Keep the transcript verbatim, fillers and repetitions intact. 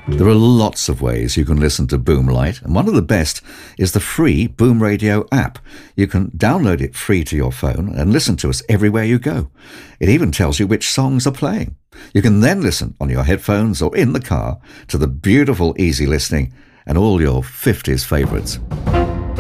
There are lots of ways you can listen to Boomlight, and one of the best is the free Boom Radio app. You can download it free to your phone and listen to us everywhere you go. It even tells you which songs are playing. You can then listen on your headphones or in the car to the beautiful easy listening and all your fifties favourites.